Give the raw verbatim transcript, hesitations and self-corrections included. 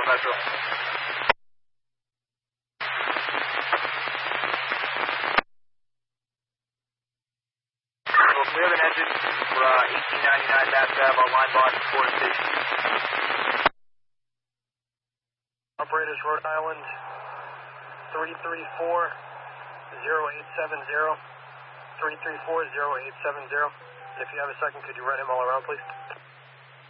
Metro. We have an engine for uh, eighteen ninety-nine Mass Ave on line box Ford Station. Operators Rhode Island three three four zero eight seven zero. three three four zero eight seven zero. If you have a second, could you run him all around, please?